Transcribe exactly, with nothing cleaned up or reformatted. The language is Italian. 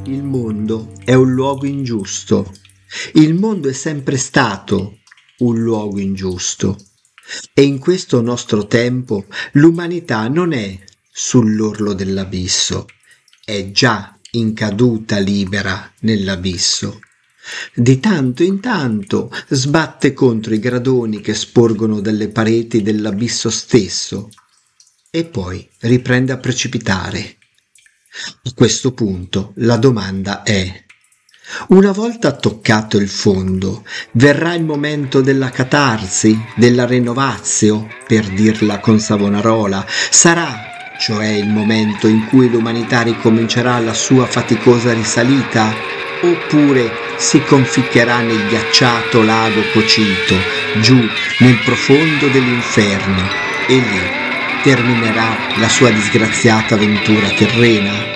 Il mondo è un luogo ingiusto. Il mondo è sempre stato un luogo ingiusto. E in questo nostro tempo l'umanità non è sull'orlo dell'abisso, è già in caduta libera nell'abisso. Di tanto in tanto sbatte contro i gradoni che sporgono dalle pareti dell'abisso stesso e poi riprende a precipitare. A questo punto la domanda è: una volta toccato il fondo, verrà il momento della catarsi, della renovatio, per dirla con Savonarola? Sarà, cioè, il momento in cui l'umanità ricomincerà la sua faticosa risalita? Oppure si conficcherà nel ghiacciato lago cocito, giù nel profondo dell'inferno, e lì terminerà la sua disgraziata avventura terrena?